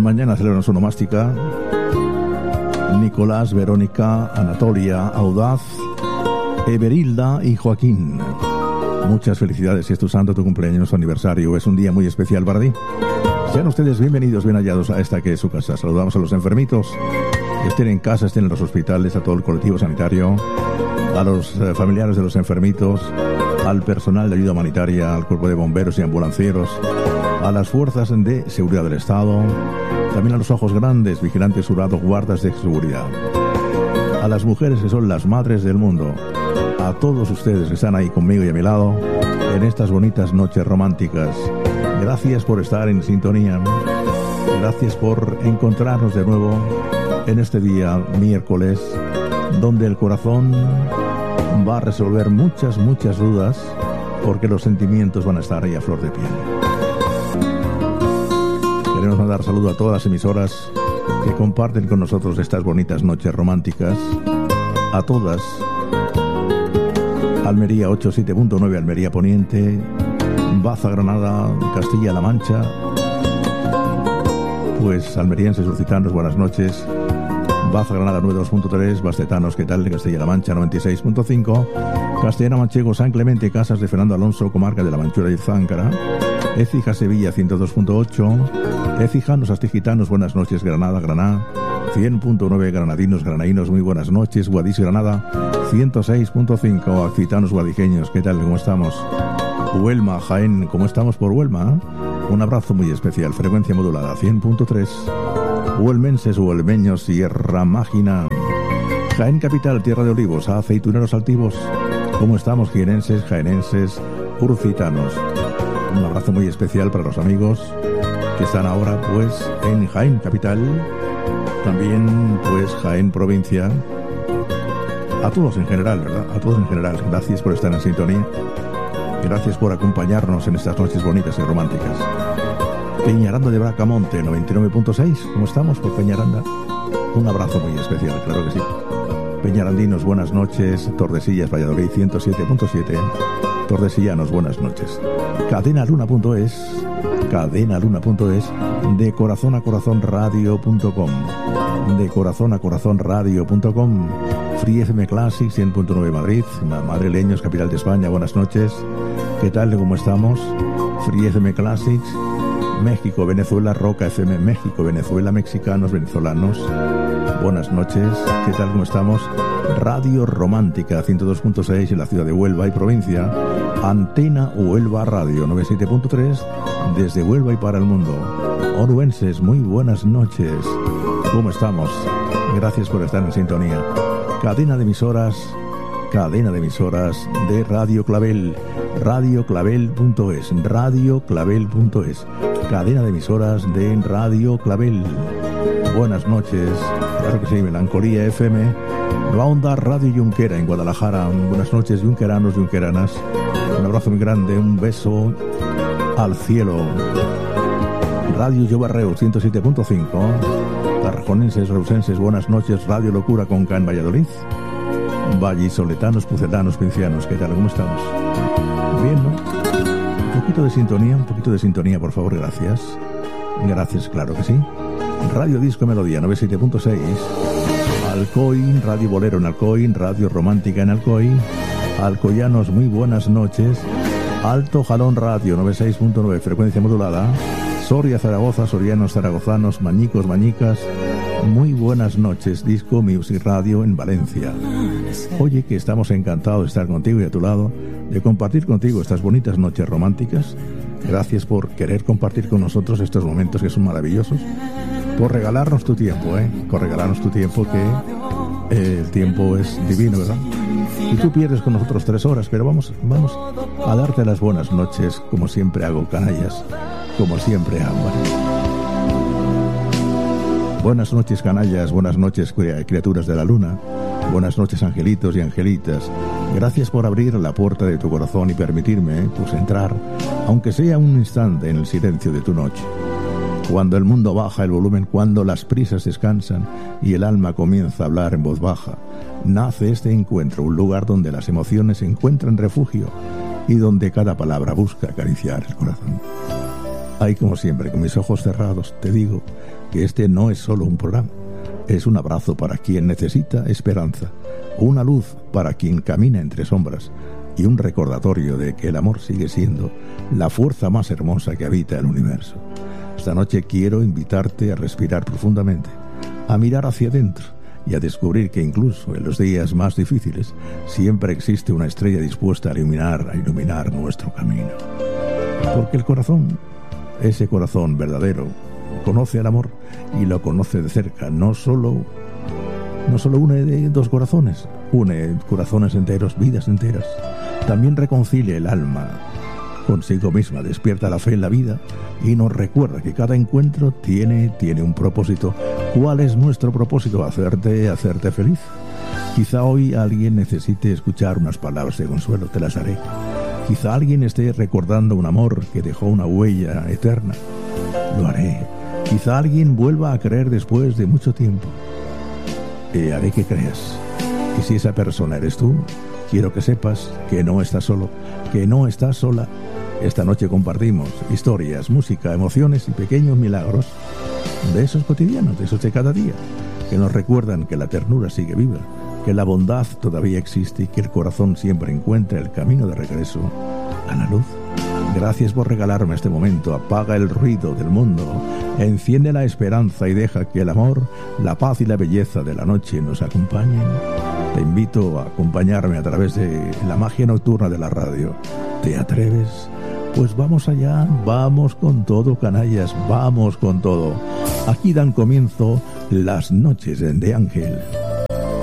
Mañana celebran su onomástica Nicolás, Verónica, Anatolia, Audaz, Everilda y Joaquín. Muchas felicidades si es tu santo, tu cumpleaños, tu aniversario. Es un día muy especial para ti. Sean ustedes bienvenidos, bien hallados a esta que es su casa. Saludamos a los enfermitos, estén en casa, estén en los hospitales, a todo el colectivo sanitario, a los familiares de los enfermitos, al personal de ayuda humanitaria, al cuerpo de bomberos y ambulancieros, a las fuerzas de seguridad del Estado, también a los ojos grandes, vigilantes jurados, guardas de seguridad, a las mujeres que son las madres del mundo, a todos ustedes que están ahí conmigo y a mi lado en estas bonitas noches románticas. Gracias por estar en sintonía, gracias por encontrarnos de nuevo en este día miércoles, donde el corazón va a resolver muchas dudas, porque los sentimientos van a estar ahí a flor de piel. Queremos mandar saludo a todas las emisoras que comparten con nosotros estas bonitas noches románticas, a todas. Almería 87.9, Almería Poniente, Baza, Granada, Castilla-La Mancha. Pues almerienses, lusitanos, buenas noches. Baza, Granada 92.3, bastetanos, ¿qué tal? De Castilla-La Mancha 96.5, Castellana Manchego, San Clemente, Casas de Fernando Alonso, comarca de la Manchura y Záncara, Écija, Sevilla 102.8, Écijanos, Astigitanos, buenas noches, Granada, 100.9, Granadinos, Granadinos, muy buenas noches, Guadix, Granada 106.5, Accitanos, Guadijeños, ¿qué tal? ¿Cómo estamos? Huelma, Jaén, ¿cómo estamos por Huelma? Un abrazo muy especial, frecuencia modulada 100.3, Huelmenses, Huelmeños, Sierra Mágina, Jaén Capital, Tierra de Olivos, Aceituneros Altivos, ¿cómo estamos? Jienenses, jaenenses, urcitanos. Un abrazo muy especial para los amigos que están ahora pues en Jaén Capital, también pues Jaén Provincia, a todos en general, ¿verdad? A todos en general, gracias por estar en sintonía, gracias por acompañarnos en estas noches bonitas y románticas. Peñaranda de Bracamonte 99.6, ¿cómo estamos por Peñaranda? Un abrazo muy especial, claro que sí. Peñarandinos, buenas noches. Tordesillas, Valladolid 107.7, Tordesillanos, buenas noches. Cadenaluna.es, de corazón a corazón radio.com, de corazón a corazón radio.com. Free FM Classic 100.9 Madrid, madrileños, capital de España, buenas noches. ¿Qué tal? ¿Cómo estamos? Free FM Classics, México, Venezuela, Roca FM, México, Venezuela, mexicanos, venezolanos, buenas noches, ¿qué tal? ¿Cómo estamos? Radio Romántica 102.6 en la ciudad de Huelva y provincia, Antena Huelva Radio 97.3 desde Huelva y para el mundo. Onubenses, muy buenas noches, ¿cómo estamos? Gracias por estar en sintonía. Cadena de emisoras de Radio Clavel, radioclavel.es, radioclavel.es, cadena de emisoras de Radio Clavel. Buenas noches, claro que sí, Melancolía FM, la onda Radio Junquera en Guadalajara. Buenas noches, junqueranos, junqueranas. Un abrazo muy grande, un beso al cielo. Radio Llobarreu 107.5, tarraconenses, reusenses, buenas noches. Radio Locura Conca en Valladolid, vallisoletanos, pucelanos, pincianos, ¿qué tal? ¿Cómo estamos? Bien, ¿no? Un poquito de sintonía, por favor, gracias. Gracias, claro que sí. Radio Disco Melodía 97.6, Alcoy, Radio Bolero en Alcoy, Radio Romántica en Alcoy, Alcoyanos, muy buenas noches. Alto Jalón Radio 96.9, frecuencia modulada, Soria, Zaragoza, sorianos, zaragozanos, mañicos, mañicas, muy buenas noches. Disco Music Radio en Valencia. Oye, que estamos encantados de estar contigo y a tu lado, de compartir contigo estas bonitas noches románticas. Gracias por querer compartir con nosotros estos momentos que son maravillosos, por regalarnos tu tiempo, por regalarnos tu tiempo, que el tiempo es divino, ¿verdad? Y tú pierdes con nosotros 3 horas, pero vamos a darte las buenas noches, como siempre hago, canallas, como siempre hago. Buenas noches, canallas, buenas noches, criaturas de la luna, buenas noches, angelitos y angelitas. Gracias por abrir la puerta de tu corazón y permitirme, pues, entrar, aunque sea un instante, en el silencio de tu noche. Cuando el mundo baja el volumen, cuando las prisas descansan y el alma comienza a hablar en voz baja, nace este encuentro, un lugar donde las emociones encuentran refugio y donde cada palabra busca acariciar el corazón. Ahí, como siempre, con mis ojos cerrados, te digo que este no es solo un programa. Es un abrazo para quien necesita esperanza, una luz para quien camina entre sombras y un recordatorio de que el amor sigue siendo la fuerza más hermosa que habita el universo. Esta noche quiero invitarte a respirar profundamente, a mirar hacia adentro y a descubrir que incluso en los días más difíciles siempre existe una estrella dispuesta a iluminar nuestro camino. Porque el corazón, ese corazón verdadero, conoce el amor y lo conoce de cerca. No solo une de dos corazones, une corazones enteros, vidas enteras. También reconcilia el alma consigo misma, despierta la fe en la vida y nos recuerda que cada encuentro tiene un propósito. ¿Cuál es nuestro propósito? Hacerte feliz. Quizá hoy alguien necesite escuchar unas palabras de consuelo, te las haré. Quizá alguien esté recordando un amor que dejó una huella eterna, lo haré. Quizá alguien vuelva a creer después de mucho tiempo, haré que creas. Y si esa persona eres tú, quiero que sepas que no estás solo, que no estás sola. Esta noche compartimos historias, música, emociones y pequeños milagros de esos cotidianos, de esos de cada día, que nos recuerdan que la ternura sigue viva, que la bondad todavía existe y que el corazón siempre encuentra el camino de regreso a la luz. Gracias por regalarme este momento. Apaga el ruido del mundo, enciende la esperanza y deja que el amor, la paz y la belleza de la noche nos acompañen. Te invito a acompañarme a través de la magia nocturna de la radio. ¿Te atreves? Pues vamos allá, vamos con todo, canallas, vamos con todo. Aquí dan comienzo las noches de Ángel.